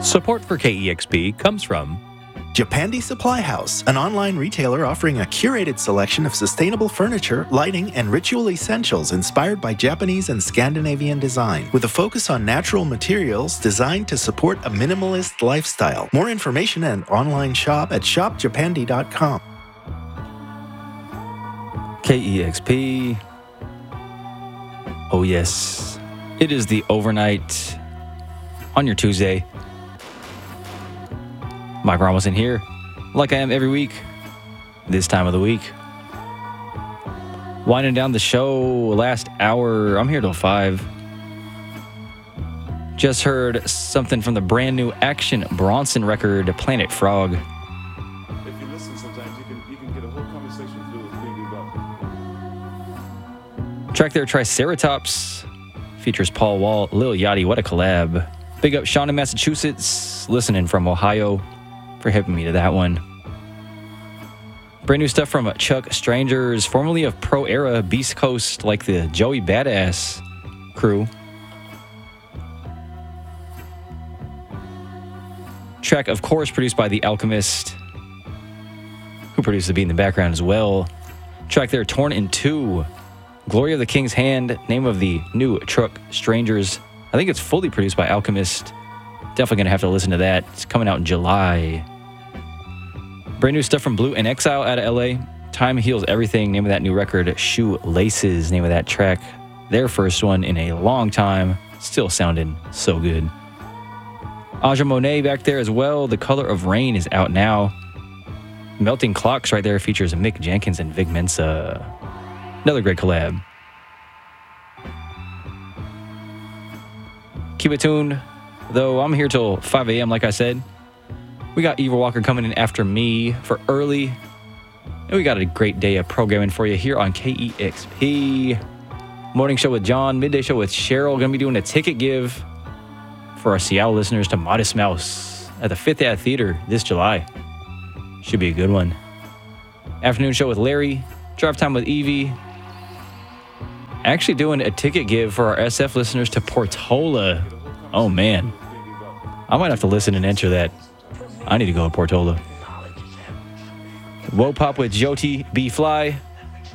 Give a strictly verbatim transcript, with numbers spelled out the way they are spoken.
Support for K E X P comes from Japandi Supply House, an online retailer offering a curated selection of sustainable furniture, lighting, and ritual essentials inspired by Japanese and Scandinavian design, with a focus on natural materials designed to support a minimalist lifestyle. More information and online shop at shop japandi dot com. K E X P. Oh, yes. It is the overnight on your Tuesday. Mike Ramos in here, like I am every week, this time of the week. Winding down the show, last hour, I'm here till five. Just heard something from the brand new Action Bronson record, Planet Frog. If you listen sometimes, you can you can get a whole conversation through with Baby Bop. Track there, Triceratops, features Paul Wall, Lil Yachty, what a collab. Big up Sean in Massachusetts, listening from Ohio, for hipping me to that one. Brand new stuff from Chuck Strangers, formerly of Pro Era, Beast Coast, like the Joey Badass crew. Track, of course, produced by The Alchemist, who produced the beat in the background as well. Track there, Torn in Two, Glory of the King's Hand, name of the new Chuck Strangers. I think it's fully produced by Alchemist. Definitely going to have to listen to that. It's coming out in July. Brand new stuff from Blue in Exile out of L A. Time Heals Everything, name of that new record. Shoelaces, name of that track. Their first one in a long time. Still sounding so good. Aja Monet back there as well. The Color of Rain is out now. Melting Clocks right there features Mick Jenkins and Vic Mensa. Another great collab. Keep it tuned, though. I'm here till five a.m. like I said. We got Eva Walker coming in after me for early. And we got a great day of programming for you here on K E X P. Morning show with John, midday show with Cheryl. Going to be doing a ticket give for our Seattle listeners to Modest Mouse at the Fifth Ave Theater this July. Should be a good one. Afternoon show with Larry. Drive time with Evie. Actually doing a ticket give for our S F listeners to Portola. Oh, man. I might have to listen and enter that. I need to go to Portola. Whoa Pop with Joti B. Fly.